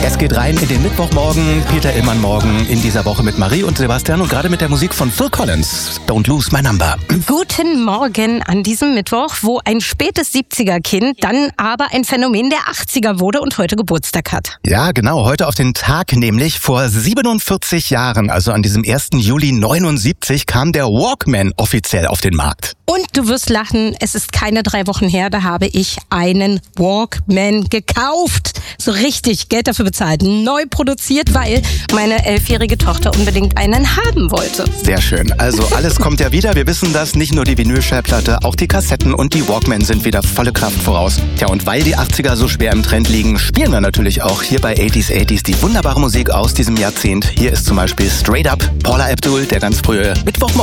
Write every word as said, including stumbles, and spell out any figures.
Es geht rein in den Mittwochmorgen. Peter Illmann morgen in dieser Woche mit Marie und Sebastian und gerade mit der Musik von Phil Collins. Don't Lose My Number. Guten Morgen an diesem Mittwoch, wo ein spätes siebziger-Kind dann aber ein Phänomen der achtziger wurde und heute Geburtstag hat. Ja, genau. Heute auf den Tag nämlich vor siebenundvierzig Jahren, also an diesem ersten Juli neunundsiebzig, kam der Walkman offiziell auf den Markt. Und du wirst lachen, es ist keine drei Wochen her, da habe ich einen Walkman gekauft. So richtig Geld dafür bezahlt, neu produziert, weil meine elfjährige Tochter unbedingt einen haben wollte. Sehr schön. Also alles kommt ja wieder. Wir wissen das, nicht nur die Vinylschallplatte, auch die Kassetten und die Walkman sind wieder volle Kraft voraus. Tja, und weil die achtziger so schwer im Trend liegen, spielen wir natürlich auch hier bei achtziger achtziger die wunderbare Musik aus diesem Jahrzehnt. Hier ist zum Beispiel Straight Up, Paula Abdul, der ganz frühe Mittwochmorgen.